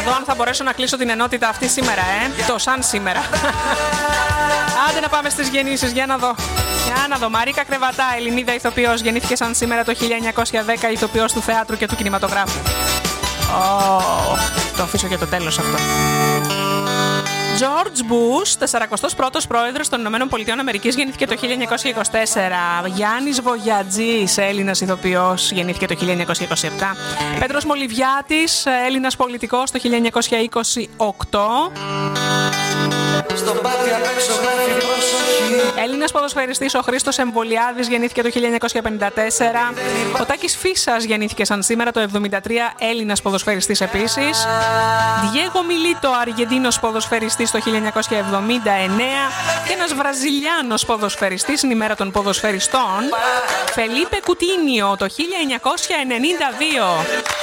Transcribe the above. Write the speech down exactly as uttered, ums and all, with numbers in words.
δω αν θα μπορέσω να κλείσω την ενότητα αυτή σήμερα, ε. Το σαν σήμερα. Άντε να πάμε στις γεννήσεις, για να δω. Για να δω. Μαρίκα Κρεβατά, Ελληνίδα ηθοποιός, γεννήθηκε σαν σήμερα το χίλια εννιακόσια δέκα, ηθοποιός του θεάτρου και του κινηματογράφου. Oh, το αφήσω για το τέλος αυτό. George Bush, τεσσαρακοστός πρώτος πρόεδρος των Ηνωμένων Πολιτειών Αμερικής, γεννήθηκε το χίλια εννιακόσια είκοσι τέσσερα. Γιάννης Βογιατζής, Έλληνας ηθοποιός, γεννήθηκε το χίλια εννιακόσια είκοσι επτά. Πέτρος Μολυβιάτης, Έλληνας πολιτικός, το χίλια εννιακόσια είκοσι οκτώ. Έλληνας ποδοσφαιριστής ο Χρήστος Εμβολιάδης, γεννήθηκε το χίλια εννιακόσια πενήντα τέσσερα. Ο Τάκης Φίσας γεννήθηκε σαν σήμερα το εβδομήντα τρία, Έλληνας ποδοσφαιριστής επίσης. Διέγο Μιλίτο, Αργεντίνος ποδοσφαιριστής, το χίλια εννιακόσια εβδομήντα εννέα. Και ένας Βραζιλιάνος ποδοσφαιριστής, στην ημέρα των ποδοσφαιριστών, Φελίπε Κουτίνιο, το χίλια εννιακόσια ενενήντα δύο.